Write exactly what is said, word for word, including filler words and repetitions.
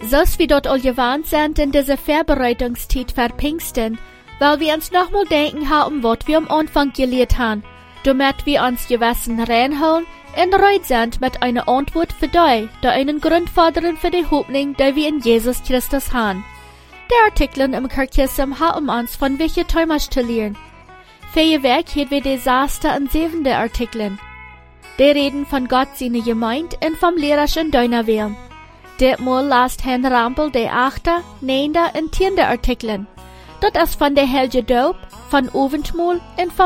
Zoals wir dort al gewandt sind in dieser Vorbereitungszeit für Pfingsten, weil wir uns nochmal denken haben, was wir am Anfang gelehrt haben, damit wir uns gewissen reinholen und reut sind mit einer Antwort für die, die einen Grund fordern für die Hoffnung, die wir in Jesus Christus haben. Die Artikeln im Kirchkism haben uns von welchen Thomas zu lernen. Für Werk haben wir die sechste und siebente Artikeln. Die reden von Gott seine Gemeinde und vom lehrerischen Deunerwehren. Ditmal lasst Herrn Rampel die achte, neunte und tiende Artikeln. Das ist von der Helge Doop, von Oventmol und vom